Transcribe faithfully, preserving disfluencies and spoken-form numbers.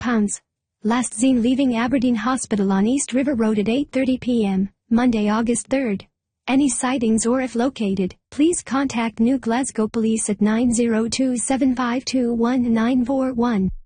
pounds. Last seen leaving Aberdeen Hospital on East River Road at eight thirty p m, Monday, August third. Any sightings or if located, please contact New Glasgow Police at nine zero two, seven five two, one nine four one.